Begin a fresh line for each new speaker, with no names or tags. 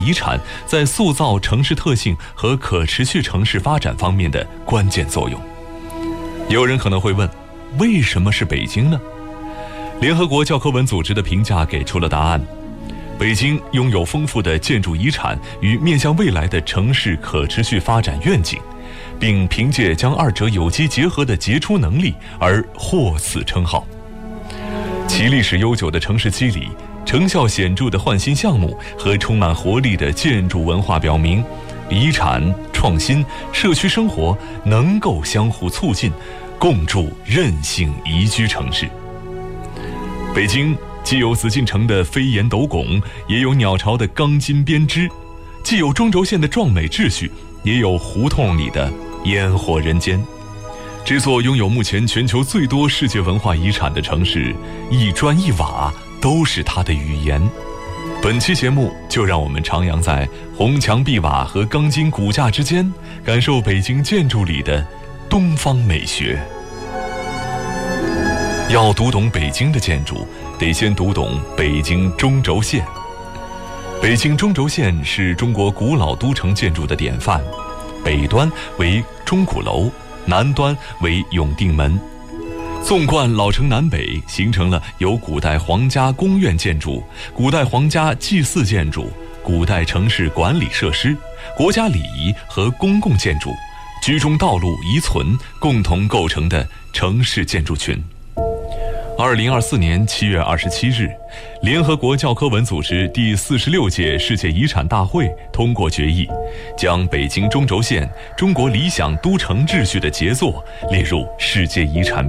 遗产在塑造城市特性和可持续城市发展方面的关键作用。有人可能会问，为什么是北京呢？联合国教科文组织的评价给出了答案。北京拥有丰富的建筑遗产与面向未来的城市可持续发展愿景，并凭借将二者有机结合的杰出能力而获此称号。其历史悠久的城市肌理、成效显著的焕新项目和充满活力的建筑文化表明，遗产、创新、社区生活能够相互促进，共筑韧性宜居城市。北京既有紫禁城的飞檐斗拱，也有鸟巢的钢筋编织；既有中轴线的壮美秩序，也有胡同里的烟火人间。这座拥有目前全球最多世界文化遗产的城市，一砖一瓦都是它的语言。本期节目就让我们徜徉在红墙碧瓦和钢筋骨架之间，感受北京建筑里的东方美学。要读懂北京的建筑，得先读懂北京中轴线。北京中轴线是中国古老都城建筑的典范，北端为钟鼓楼，南端为永定门。纵贯老城南北，形成了由古代皇家宫苑建筑、古代皇家祭祀建筑、古代城市管理设施、国家礼仪和公共建筑、居中道路遗存共同构成的城市建筑群。2024年7月27日，联合国教科文组织第46届世界遗产大会通过决议，将北京中轴线中国理想都城秩序的杰作列入世界遗产名